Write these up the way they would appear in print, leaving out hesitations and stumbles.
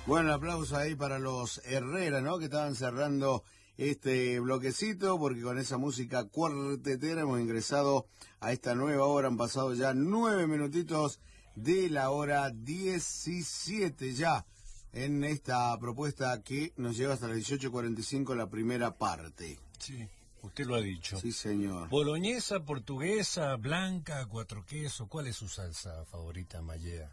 Bueno, aplauso ahí para los Herrera, ¿no? Que estaban cerrando este bloquecito, porque con esa música cuartetera hemos ingresado a esta nueva hora. Han pasado ya 9 minutitos de la hora 17 ya en esta propuesta que nos lleva hasta las 18:45 la primera parte. Sí, usted lo ha dicho. Sí, señor. Boloñesa, portuguesa, blanca, cuatro quesos. ¿Cuál es su salsa favorita, Mayea?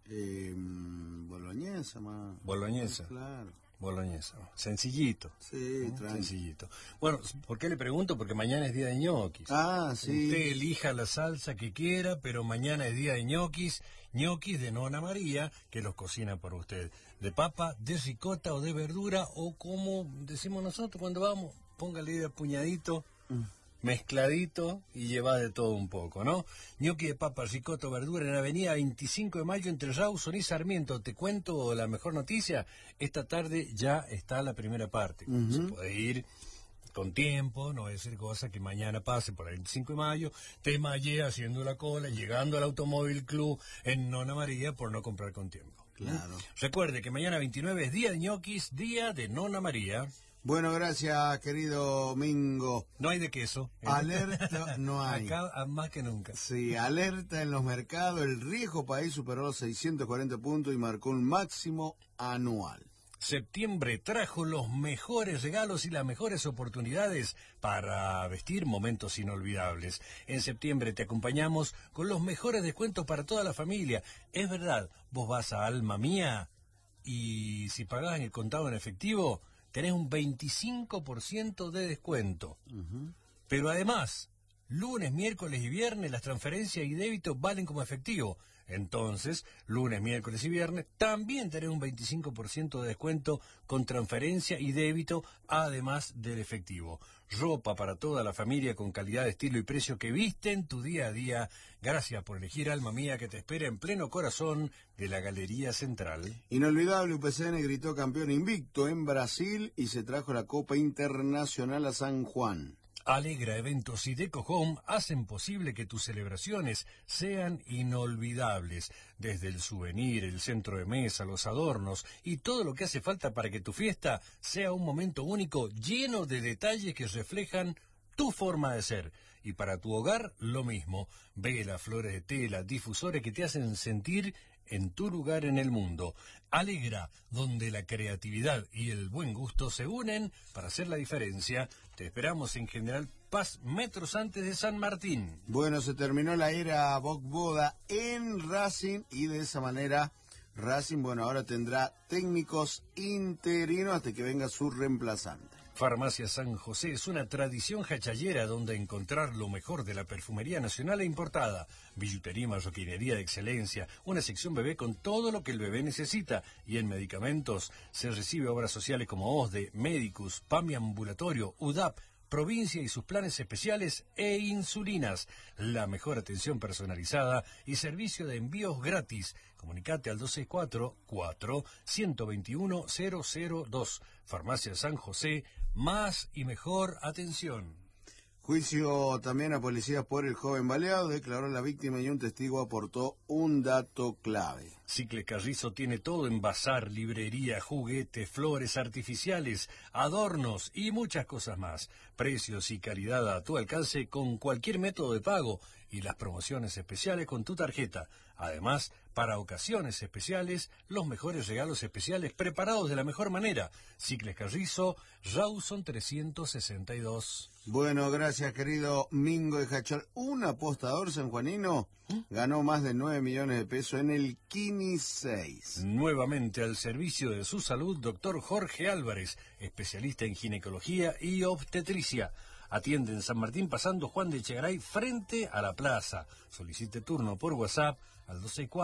Boloñesa, más. Boloñesa. Claro. Boloñesa. Sencillito. Sí, sencillito. Bueno, ¿por qué le pregunto? Porque mañana es día de ñoquis. Ah, sí. Usted elija la salsa que quiera, pero mañana es día de ñoquis. Ñoquis de Nona María, que los cocina para usted. De papa, de ricota o de verdura, o como decimos nosotros cuando vamos, póngale de puñadito. Mezcladito y lleva de todo un poco, ¿no? Ñoqui de papa, ricota, verdura en Avenida 25 de Mayo entre Rawson y Sarmiento. Te cuento la mejor noticia. Esta tarde ya está la primera parte. Se puede ir con tiempo, no va a decir cosa que mañana pase por el 25 de mayo, te mallé haciendo la cola, llegando al Automóvil Club en Nona María por no comprar con tiempo. Claro. Recuerde que mañana 29 es día de ñoquis, día de Nona María. Bueno, gracias, querido Mingo. No hay de queso. Alerta, no hay. Acá más que nunca. Sí, alerta en los mercados. El riesgo país superó los 640 puntos y marcó un máximo anual. Septiembre trajo los mejores regalos y las mejores oportunidades para vestir momentos inolvidables. En septiembre te acompañamos con los mejores descuentos para toda la familia. Es verdad, vos vas a Alma Mía y si pagás en el contado en efectivo, tenés un 25% de descuento. Pero además, lunes, miércoles y viernes las transferencias y débitos valen como efectivo. Entonces, lunes, miércoles y viernes también tenés un 25% de descuento con transferencia y débito, además del efectivo. Ropa para toda la familia con calidad, estilo y precio que visten tu día a día. Gracias por elegir Alma Mía, que te espera en pleno corazón de la Galería Central. Inolvidable, UPCN gritó campeón invicto en Brasil y se trajo la Copa Internacional a San Juan. Alegra Eventos y Deco Home hacen posible que tus celebraciones sean inolvidables. Desde el souvenir, el centro de mesa, los adornos y todo lo que hace falta para que tu fiesta sea un momento único lleno de detalles que reflejan tu forma de ser. Y para tu hogar, lo mismo. Velas, flores de tela, difusores que te hacen sentir en tu lugar en el mundo. Alegra, donde la creatividad y el buen gusto se unen para hacer la diferencia. Te esperamos en General Paz, metros antes de San Martín. Bueno, se terminó la era Boc-Boda en Racing y de esa manera Racing, bueno, ahora tendrá técnicos interinos hasta que venga su reemplazante. Farmacia San José es una tradición jachallera donde encontrar lo mejor de la perfumería nacional e importada. Billutería, marroquinería de excelencia, una sección bebé con todo lo que el bebé necesita. Y en medicamentos se recibe obras sociales como OSDE, Medicus, PAMI Ambulatorio, UDAP, Provincia y sus planes especiales e insulinas. La mejor atención personalizada y servicio de envíos gratis. Comunicate al 264-4-121-002. Farmacia San José, más y mejor atención. Juicio también a policías por el joven baleado, declaró la víctima y un testigo aportó un dato clave. Cicles Carrizo tiene todo en bazar, librería, juguetes, flores artificiales, adornos y muchas cosas más. Precios y calidad a tu alcance con cualquier método de pago y las promociones especiales con tu tarjeta. Además, para ocasiones especiales, los mejores regalos especiales preparados de la mejor manera. Cicles Carrizo, Rawson 362. Bueno, gracias, querido Mingo de Jachal. Un apostador sanjuanino ganó más de 9 millones de pesos en el Kini 6. Nuevamente al servicio de su salud, doctor Jorge Álvarez, especialista en ginecología y obstetricia. Atiende en San Martín pasando Juan de Echegaray frente a la plaza. Solicite turno por WhatsApp al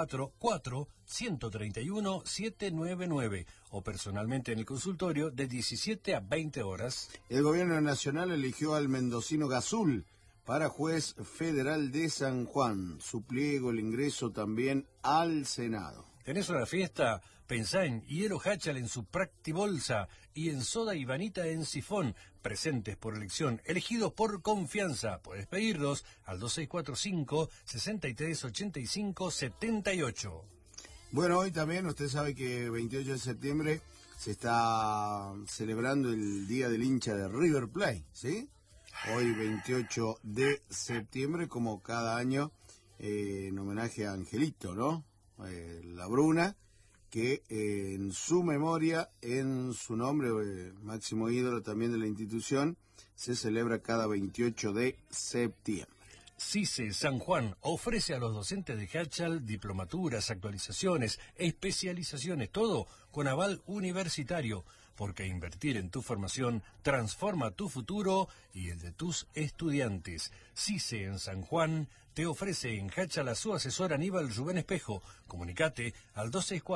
264-4-131-799 o personalmente en el consultorio de 17 a 20 horas. El gobierno nacional eligió al mendocino Gazul para juez federal de San Juan. Su pliego el ingreso también al Senado. ¿Tenés una fiesta? Pensá en Hielo Hachal en su Practibolsa y en Soda Ivanita en Sifón, presentes por elección, elegidos por confianza. Podés pedirlos al 2645-6385-78. Bueno, hoy también usted sabe que 28 de septiembre se está celebrando el Día del Hincha de River Plate, ¿sí? Hoy 28 de septiembre, como cada año, en homenaje a Angelito, ¿no? La Bruna, que en su memoria, en su nombre, máximo ídolo también de la institución, se celebra cada 28 de septiembre. CICE San Juan ofrece a los docentes de Hatchal diplomaturas, actualizaciones, especializaciones, todo con aval universitario, porque invertir en tu formación transforma tu futuro y el de tus estudiantes. CICE en San Juan te ofrece en Hatchal a su asesor Aníbal Rubén Espejo. Comunicate al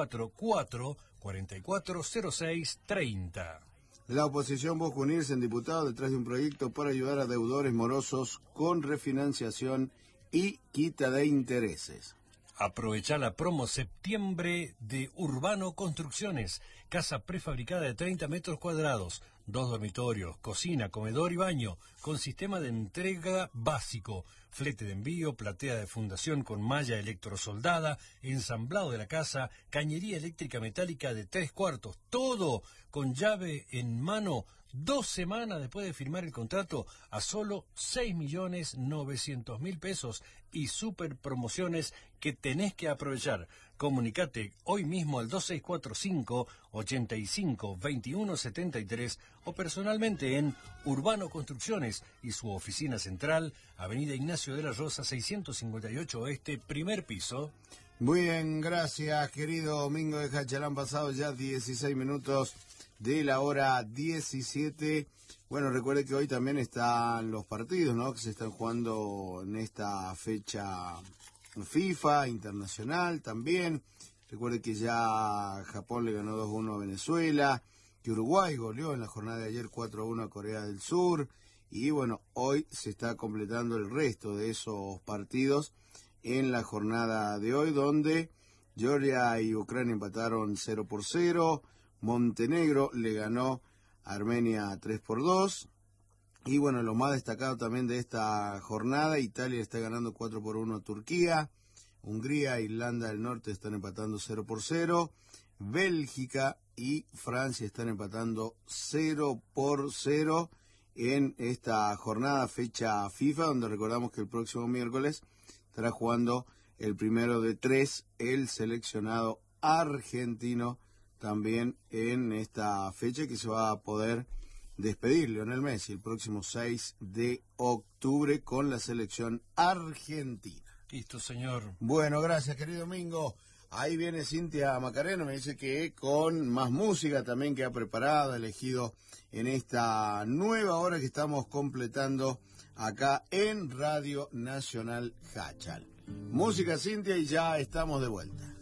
264-444-0630. La oposición busca unirse en diputados detrás de un proyecto para ayudar a deudores morosos con refinanciación y quita de intereses. Aprovecha la promo septiembre de Urbano Construcciones. Casa prefabricada de 30 metros cuadrados, 2 dormitorios, cocina, comedor y baño, con sistema de entrega básico, flete de envío, platea de fundación con malla electrosoldada, ensamblado de la casa, cañería eléctrica metálica de 3/4, todo con llave en mano. 2 semanas después de firmar el contrato a solo 6.900.000 pesos y super promociones que tenés que aprovechar. Comunicate hoy mismo al 2645-85-2173 o personalmente en Urbano Construcciones y su oficina central, Avenida Ignacio de la Rosa 658 Oeste, primer piso. Muy bien, gracias querido Domingo de Hatchal. Han pasado ya 16 minutos de la hora 17. Bueno, recuerde que hoy también están los partidos, ¿no?, que se están jugando en esta fecha FIFA internacional también. Recuerde que ya Japón le ganó 2-1 a Venezuela, que Uruguay goleó en la jornada de ayer 4-1 a Corea del Sur. Y bueno, hoy se está completando el resto de esos partidos en la jornada de hoy, donde Georgia y Ucrania empataron 0-0. Montenegro le ganó a Armenia 3-2. Y bueno, lo más destacado también de esta jornada, Italia está ganando 4-1 a Turquía. Hungría e Irlanda del Norte están empatando 0-0. Bélgica y Francia están empatando 0-0 en esta jornada, fecha FIFA, donde recordamos que el próximo miércoles estará jugando el primero de 3, el seleccionado argentino, también en esta fecha que se va a poder despedir Lionel Messi el próximo 6 de octubre con la selección argentina. Listo, señor. Bueno, gracias, querido Domingo. Ahí viene Cintia Macareno, me dice que con más música también que ha preparado, elegido en esta nueva hora que estamos completando acá en Radio Nacional Hatchal. Música, Cintia, y ya estamos de vuelta.